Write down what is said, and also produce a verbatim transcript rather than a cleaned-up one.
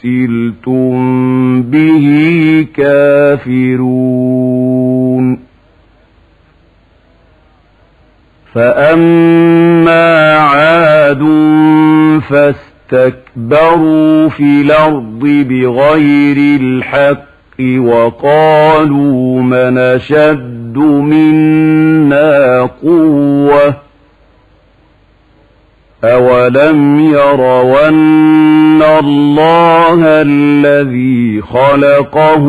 أرسلتم به كافرون فأما عاد فاستكبروا في الأرض بغير الحق وقالوا من أشد منا قوة أولم يروا أن الله الذي خلقه